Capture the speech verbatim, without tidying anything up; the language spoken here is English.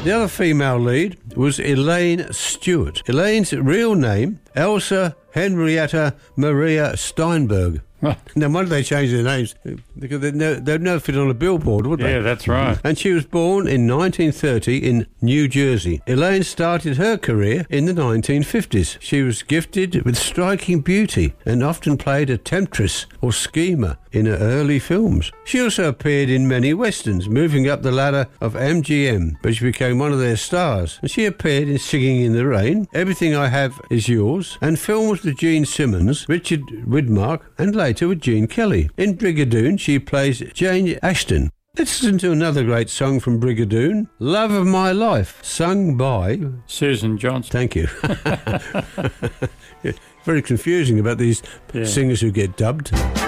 The other female lead was Elaine Stewart. Elaine's real name, Elsa Henrietta Maria Steinberg. Now, why did they change their names? Because they'd, no, they'd never fit on a billboard, would they? Yeah, that's right. And she was born in nineteen thirty in New Jersey. Elaine started her career in the nineteen fifties. She was gifted with striking beauty and often played a temptress or schemer in her early films. She also appeared in many westerns, moving up the ladder of M G M, but she became one of their stars. And she appeared in Singing in the Rain, Everything I Have Is Yours, and films with Gene Simmons, Richard Widmark, and later with Gene Kelly. In Brigadoon, she plays Jane Ashton. Let's listen to another great song from Brigadoon, Love of My Life, sung by Susan Johnson. Thank you. Very confusing about these yeah. singers who get dubbed.